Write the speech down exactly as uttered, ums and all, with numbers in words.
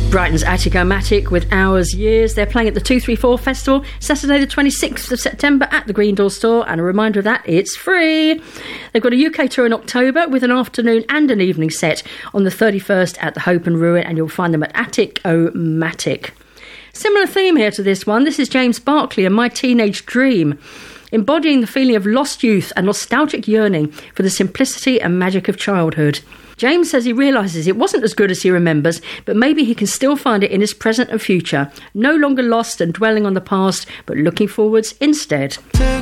Brighton's Attic-O-Matic with Hours Years. They're playing at the two three four Festival Saturday the twenty-sixth of September at the Green Door Store, and a reminder of that, it's free. They've got a U K tour in October with an afternoon and an evening set on the thirty-first at the Hope and Ruin, and you'll find them at Attic-O-Matic. Similar theme here to this one. This is James Barclay and My Teenage Dream, embodying the feeling of lost youth and nostalgic yearning for the simplicity and magic of childhood. James says he realises it wasn't as good as he remembers, but maybe he can still find it in his present and future. No longer lost and dwelling on the past, but looking forwards instead.